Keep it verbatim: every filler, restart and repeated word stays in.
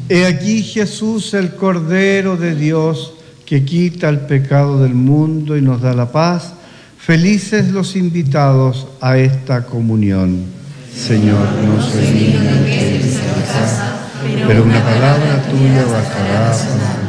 He aquí Jesús, el Cordero de Dios, que quita el pecado del mundo y nos da la paz. Felices los invitados a esta comunión. Señor, no soy digno de que entres en mi casa, pero una palabra tuya bastará para